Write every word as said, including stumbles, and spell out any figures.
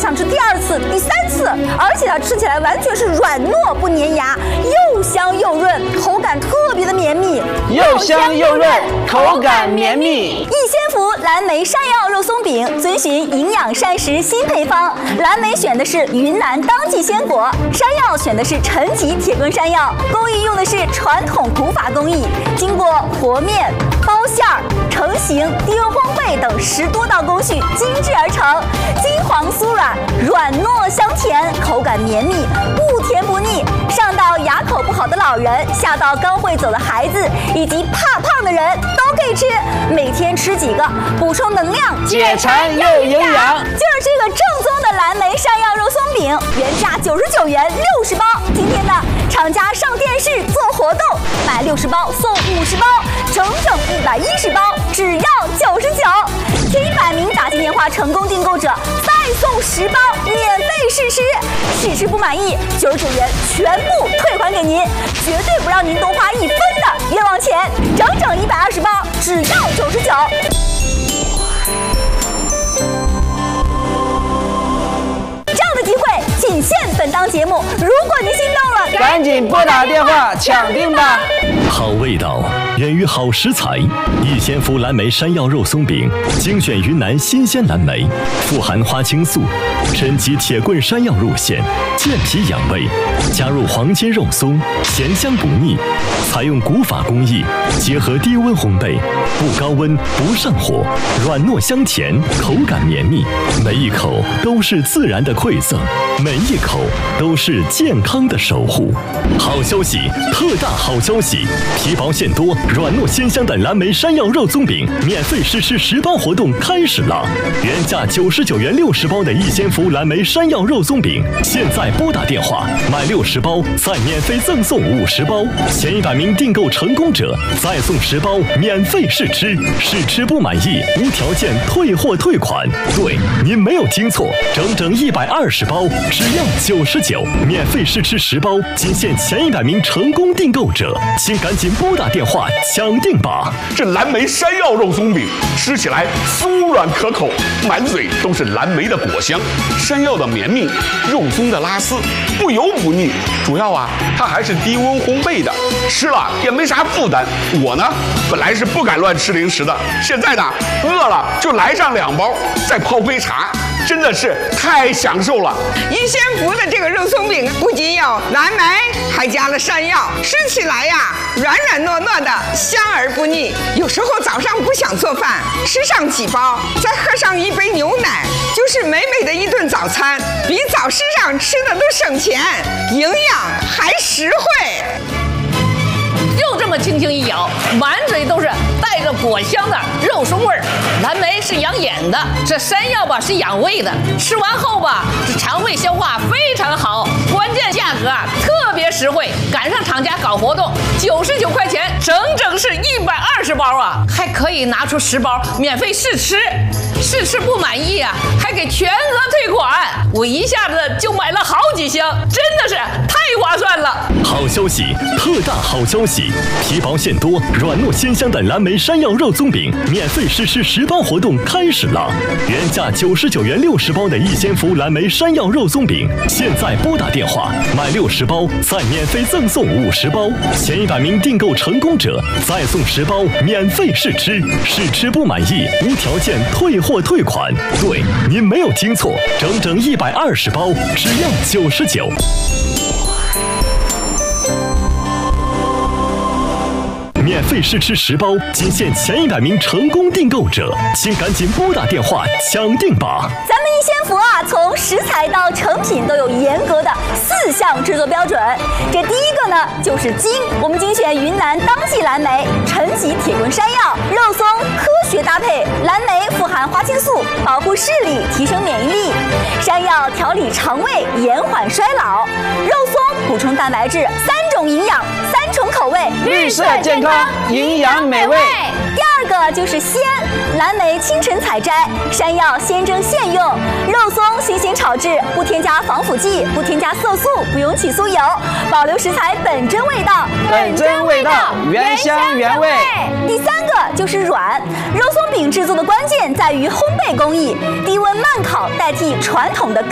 想吃第二次、第三次，而且它吃起来完全是软糯不粘牙，又香又润，口感特别的绵密， 又香又润，口感绵密。 益仙福蓝莓山药肉松饼遵循营养膳食新配方，蓝莓选的是云南当季鲜果，山药选的是陈吉铁棍山药，工艺用的是传统古法工艺，经过和面、包馅儿、成型、低温烘焙等十多道工序精制而成，金黄酥软，软糯香甜，口感绵密，不甜不腻，上到牙口不好的老人，下到刚会走的孩子，以及怕胖的人都可以吃，每天吃几个，补充能量， 解馋又营养。 就是这个正宗的蓝莓山药肉松饼，原价九十九元六十包，今天呢，厂家上电视做活动，买六十包送五十包，整整一百一十包，只要九十九。前一百名打进电话成功订购者，再送十包免费试吃，试吃不满意，九十九元全部退还给您，绝对不让您多花一分的冤枉钱，整整一百二十包，只要九十九。这样的机会仅限本档节目，如果您心动了， 赶紧拨打电话抢订吧。 好味道源于好食材，益仙福蓝莓山药肉松饼精选云南新鲜蓝莓，富含花青素、陈吉铁棍山药入馅，健脾养胃，加入黄金肉松，咸香不腻。采用古法工艺，结合低温烘焙，不高温不上火，软糯香甜，口感绵密，每一口都是自然的馈赠，每一口都是健康的守护。好消息，特大好消息！皮薄馅多、软糯鲜香的蓝莓山药肉松饼免费试吃十包活动开始了！原价九十九元六十包的益仙福蓝莓山药肉松饼，现在拨打电话买六十包，再免费赠送五十包，前一百名订购成功者再送十包免费试吃，试吃不满意无条件退货退款。对，您没有听错，整整一百二十包，只要九十九，免费试吃十包，仅限前一百名成功订购者，请赶紧拨打电话抢订吧！ 这蓝莓山药肉松饼吃起来酥软可口，满嘴都是蓝莓的果香，山药的绵密，肉松的拉丝，不油不腻。主要啊，它还是低温烘焙的，吃了也没啥负担。我呢，本来是不敢乱吃零食的，现在呢，饿了就来上两包，再泡杯茶。真的是太享受了！ 益仙福的这个肉松饼不仅有蓝莓，还加了山药，吃起来呀软软糯糯的，香而不腻。有时候早上不想做饭，吃上几包，再喝上一杯牛奶，就是美美的一顿早餐，比早市上吃的都省钱，营养还实惠。 就这么轻轻一咬，满嘴都是带着果香的肉松味儿。蓝莓是养眼的，这山药吧是养胃的。吃完后吧，这肠胃消化非常好。关键价格啊特别实惠，赶上厂家搞活动，九十九块钱，整整是一百二十包啊，还可以拿出十包免费试吃。试吃不满意啊，还给全额退款。我一下子就买了好几箱，真的是太划算了。 好消息，特大好消息！皮薄馅多、软糯鲜香的蓝莓山药肉松饼免费试吃十包活动开始了！原价九十九元六十包的益仙福蓝莓山药肉松饼，现在拨打电话买六十包，再免费赠送五十包，前一百名订购成功者再送十包免费试吃，试吃不满意无条件退货退款。对，您没有听错，整整一百二十包，只要九十九。免费试吃十包，仅限前一百名成功订购者，请赶紧拨打电话抢订吧！ 咱们益仙福啊，从食材到成品都有严格的四项制作标准。这第一个呢，就是精，我们精选云南当季蓝莓、陈吉铁棍山药、肉松，科学搭配。蓝莓富含花青素，保护视力，提升免疫力；山药调理肠胃，延缓衰老；肉松补充蛋白质，三种营养，三重口味， 绿色健康，营养美味。 第二个就是鲜，蓝莓清晨采摘，山药鲜蒸现用，肉松新鲜炒制，不添加防腐剂，不添加色素，不用起酥油，保留食材本真味道， 本真味道，原香原味。 第三个就是软，肉松饼制作的关键在于烘焙工艺，低温慢烤代替传统的